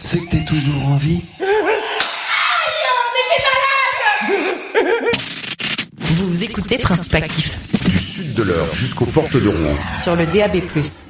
c'est que t'es toujours en vie. Vous écoutez Principe Actif Du sud de l'Eure jusqu'aux portes de Rouen. sur le DAB+.